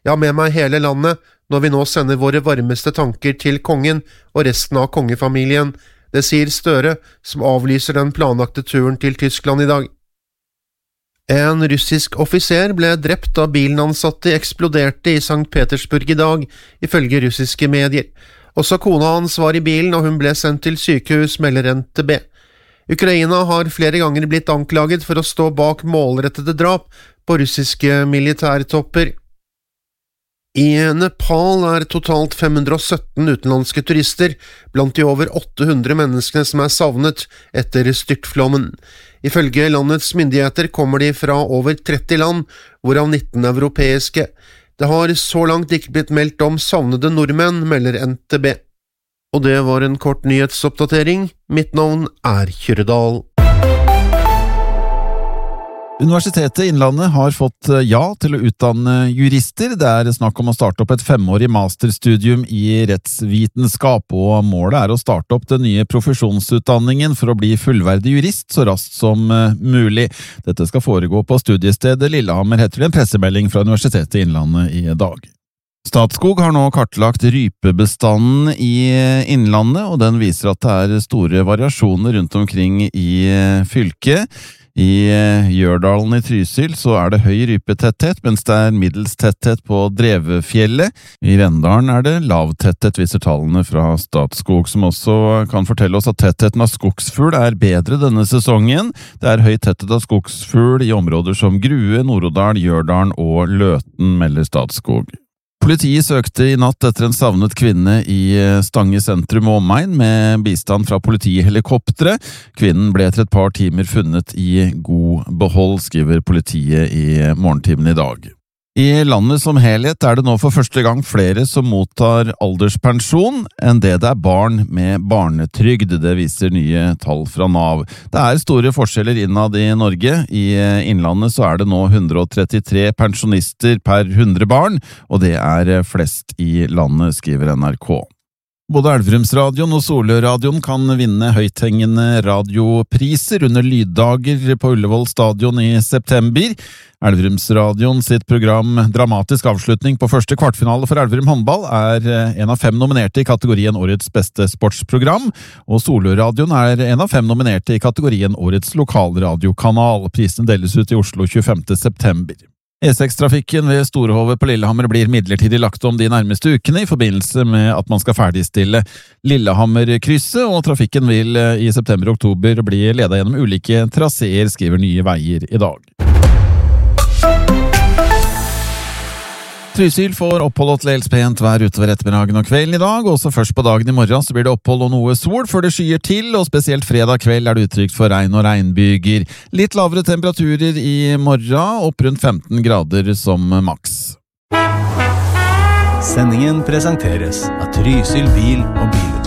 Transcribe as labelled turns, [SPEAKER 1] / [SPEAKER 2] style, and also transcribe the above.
[SPEAKER 1] ja med meg hele landet, når vi nå sender våre varmeste tanker til kongen og resten av kongefamilien. Det sier Støre, som avlyser den planlagte turen til Tyskland i dag. En russisk offiser ble drept da bilen han satt i eksploderte i St. Petersburg i dag, ifølge russiske medier. Også kona hans var i bilen, og hun ble sendt til sykehus, melder NTB. Ukraina har flere ganger blitt anklaget for å stå bak målrettede drap på russiske militærtopper. I Nepal er totalt 517 utenlandske turister blant de over 800 menneskene som er savnet etter styrtflommen. Ifølge landets myndigheter kommer de fra over 30 land, hvorav 19 europeiske. Det har så langt ikke blitt meldt om savnede nordmenn, melder NTB. Og det var en kort nyhetsoppdatering. Mitt navn er Kyrredal.
[SPEAKER 2] Universitetet i Innlandet har fått ja til å utdanne jurister. Det er snakk om å starte opp et 5-årig masterstudium i rettsvitenskap, og målet er å starte opp den nye profesjonsutdanningen for å bli fullverdig jurist så raskt som mulig. Dette skal foregå på studiestedet Lillehammer, heter det en pressemelding fra Universitetet i Innlandet i dag. Statskog har nå kartlagt rypebestanden i Innlandet, og den viser at det er store variasjoner rundt omkring i fylket. I Gjørdalen i Trysil så er det høy rypetetthet, mens det er middels tetthet på Drevefjellet. I Vendalen er det lav tetthet, viser tallene fra Statskog, som også kan fortelle oss at tettheten av skogsfugl er bedre denne sesongen. Det er høy tetthet av skogsfugl i områder som Grue, Nord-Odal, Gjørdalen og Løten, melder Statskog. Politiet søkte i natt etter en savnet kvinne i Stange sentrum og omegn med bistand fra politihelikoptre. Kvinnen ble etter et par timer funnet i god behold, skriver politiet i morgentimen i dag. I landet som helhet er det nå for første gang flere som mottar alderspensjon enn det er barn med barnetrygd, det viser nye tall fra Nav. Det er store forskjeller innad i Norge. I Innlandet så er det nå 133 pensjonister per 100 barn, og det er flest i landet, skriver NRK. Både Elverumsradioen og Solørradioen kan vinne høythengende radiopriser under lyddager på Ullevål stadion i september. Elverumsradioen sitt program Dramatisk avslutning på første kvartfinale for Elverum håndball er en av 5 nominerte i kategorien Årets beste sportsprogram, og Solørradioen er en av 5 nominerte i kategorien Årets lokalradiokanal. Prisen deles ut i Oslo 25. september. E6-trafikken ved Storehove på Lillehammer blir midlertidig lagt om de nærmeste ukene i forbindelse med at man skal ferdigstille Lillehammer-krysset, og trafikken vil i september-oktober bli ledet gjennom ulike traseer, skriver Nye Veier i dag. Trysil får opphold og til dels pent vær utover ettermiddagen og kvelden i dag, også først på dagen i morgen så blir det opphold og noe sol før det skyer til, og spesielt fredag kveld er det utrygt for regn og regnbyger. Litt lavere temperaturer i morgen, opp rundt 15 grader som maks.
[SPEAKER 3] Sendingen presenteres av Trysil bil og bil.